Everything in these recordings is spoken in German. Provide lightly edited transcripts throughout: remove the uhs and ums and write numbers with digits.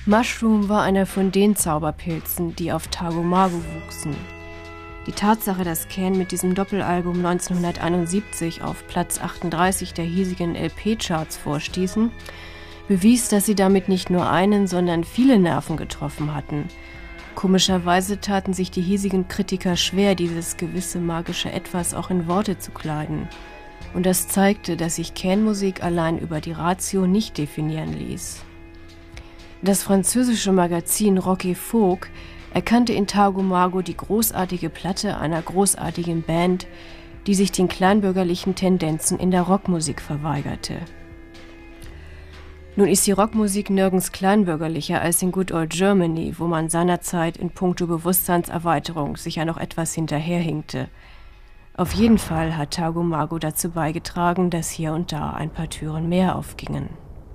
Mushroom war einer von den Zauberpilzen, die auf Tagomago wuchsen. Die Tatsache, dass Can mit diesem Doppelalbum 1971 auf Platz 38 der hiesigen LP-Charts vorstießen, bewies, dass sie damit nicht nur einen, sondern viele Nerven getroffen hatten. Komischerweise taten sich die hiesigen Kritiker schwer, dieses gewisse magische Etwas auch in Worte zu kleiden. Und das zeigte, dass sich Can-Musik allein über die Ratio nicht definieren ließ. Das französische Magazin Rock & Folk erkannte in Tagomago die großartige Platte einer großartigen Band, die sich den kleinbürgerlichen Tendenzen in der Rockmusik verweigerte. Nun ist die Rockmusik nirgends kleinbürgerlicher als in Good Old Germany, wo man seinerzeit in puncto Bewusstseinserweiterung sicher noch etwas hinterherhinkte. Auf jeden Fall hat Tagomago dazu beigetragen, dass hier und da ein paar Türen mehr aufgingen.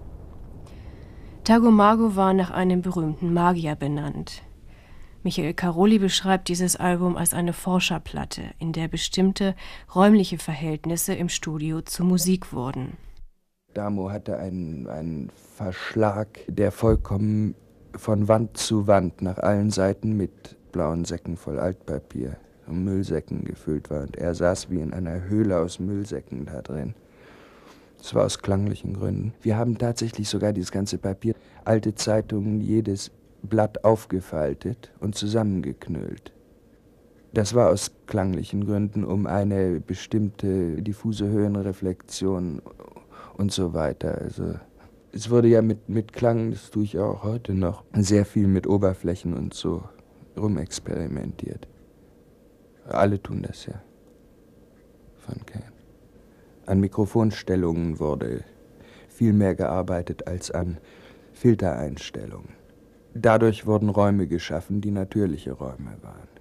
Tagomago war nach einem berühmten Magier benannt. Michael Caroli beschreibt dieses Album als eine Forscherplatte, in der bestimmte räumliche Verhältnisse im Studio zur Musik wurden. Damo hatte einen Verschlag, der vollkommen von Wand zu Wand nach allen Seiten mit blauen Säcken voll Altpapier und Müllsäcken gefüllt war. Und er saß wie in einer Höhle aus Müllsäcken da drin. Das war aus klanglichen Gründen. Wir haben tatsächlich sogar dieses ganze Papier, alte Zeitungen, jedes Blatt aufgefaltet und zusammengeknüllt. Das war aus klanglichen Gründen, um eine bestimmte diffuse Höhenreflexion und so weiter. Also es wurde ja mit Klang, das tue ich auch heute noch, sehr viel mit Oberflächen und so rumexperimentiert. Alle tun das ja von Can. An Mikrofonstellungen wurde viel mehr gearbeitet als an Filtereinstellungen. Dadurch wurden Räume geschaffen, die natürliche Räume waren.